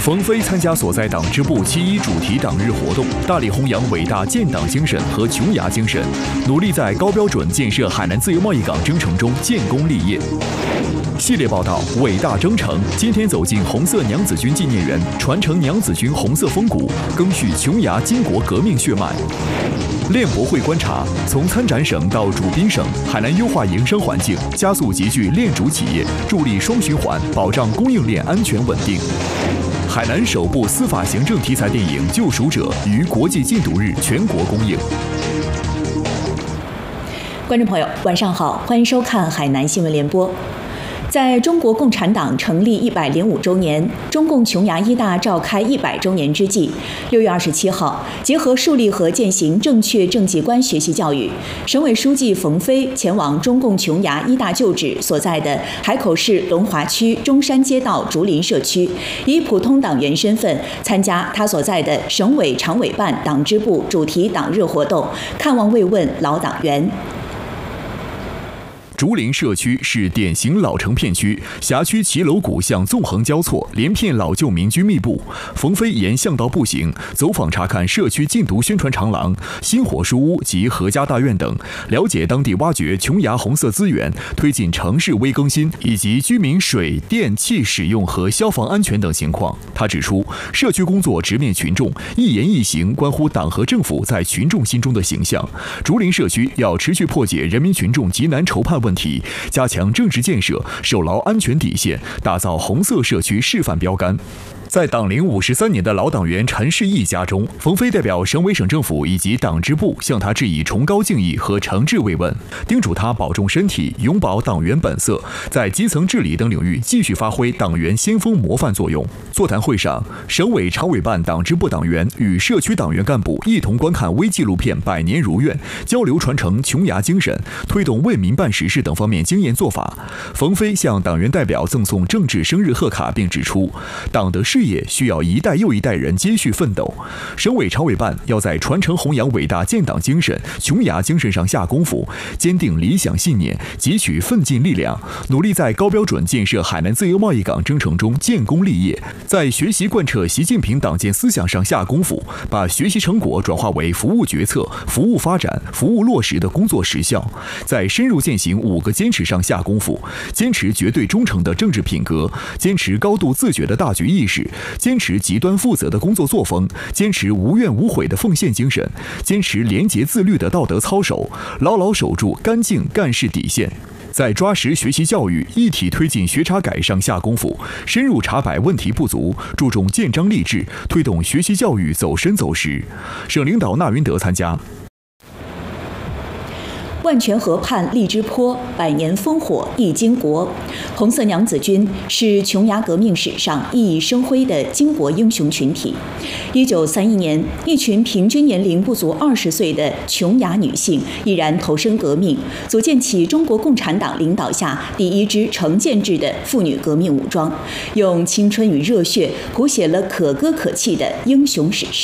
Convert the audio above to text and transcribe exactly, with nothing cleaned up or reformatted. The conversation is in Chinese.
冯飞参加所在党支部七一主题党日活动，大力弘扬伟大建党精神和琼崖精神，努力在高标准建设海南自由贸易港征程中建功立业。系列报道《伟大征程》，今天走进红色娘子军纪念园，传承娘子军红色风骨，赓续琼崖巾帼革命血脉。练博会观察，从参展省到主宾省，海南优化营商环境，加速集聚链主企业，助力双循环，保障供应链安全稳定。海南首部司法行政题材电影《救赎者》于国际禁毒日全国公映。 观众朋友，晚上好，欢迎收看海南新闻联播。在中国共产党成立一百零五周年、中共琼崖一大召开一百周年之际，六月二十七号，结合树立和践行正确政绩观学习教育，省委书记冯飞前往中共琼崖一大旧址所在的海口市龙华区中山街道竹林社区，以普通党员身份参加他所在的省委常委办党支部主题党日活动，看望慰问老党员。 竹林社区是典型老城片区，辖区骑楼古巷纵横交错，连片老旧民居密布。冯飞沿巷道步行，走访查看社区禁毒宣传长廊、薪火书屋及何家大院等，了解当地挖掘琼崖红色资源、推进城市微更新以及居民水电气使用和消防安全等情况。他指出，社区工作直面群众，一言一行关乎党和政府在群众心中的形象。竹林社区要持续破解人民群众急难愁盼问题，加强政治建设，守牢安全底线，打造红色社区示范标杆。在党龄五十三年的老党员陈世义家中，冯飞代表省委省政府以及党支部向他致以崇高敬意和诚挚慰问，叮嘱他保重身体，永葆党员本色，在基层治理等领域继续发挥党员先锋模范作用。座谈会上，省委常委办党支部党员与社区党员干部一同观看微纪录片《百年如愿》，交流传承琼崖精神，推动为民办实事等方面经验做法。冯飞向党员代表赠送政治生日贺卡，并指出，党的事业需要一代又一代人接续奋斗，省委常委办要在传承弘扬伟大建党精神、琼崖精神上下功夫，坚定理想信念，汲取奋进力量，努力在高标准建设海南自由贸易港征程中建功立业，在学习贯彻习近平党建思想上下功夫，把学习成果转化为服务决策、服务发展、服务落实的工作实效，在深入践行五个坚持上下功夫，坚持绝对忠诚的政治品格，坚持高度自觉的大局意识，坚持极端负责的工作作风，坚持无怨无悔的奉献精神，坚持廉洁自律的道德操守，牢牢守住干净干事底线。在抓实学习教育、一体推进学查改上下功夫，深入查摆问题不足，注重建章立制，推动学习教育走深走实。省领导纳云德参加。 万泉河畔荔枝坡，百年烽火一巾帼。红色娘子军是琼崖革命史上熠熠生辉的巾帼英雄群体。一九三一年，一群平均年龄不足二十岁的琼崖女性毅然投身革命，组建起中国共产党领导下第一支成建制的妇女革命武装，用青春与热血谱写了可歌可泣的英雄史诗。